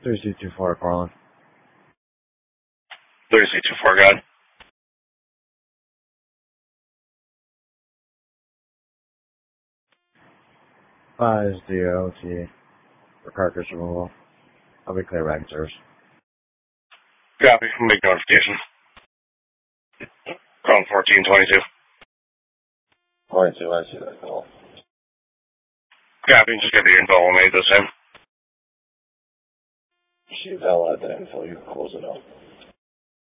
3C24 calling. 3C24, God. 5 is the OT for carcass removal. I'll be clear back in service. Copy. Make notification. Calling 1422. 22, I see that call. Copy. Just get the info on me this time. She's all at the info. You can close it out.